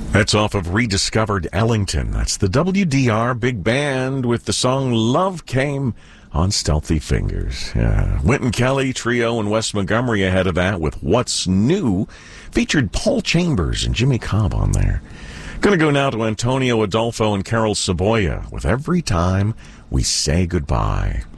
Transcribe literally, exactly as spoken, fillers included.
That's off of Rediscovered Ellington. That's the W D R Big Band with the song Love Came on Stealthy Fingers. Yeah. Wynton Kelly Trio and Wes Montgomery ahead of that with What's New. Featured Paul Chambers and Jimmy Cobb on there. Going to go now to Antonio Adolfo and Carol Saboya with Every Time We Say Goodbye.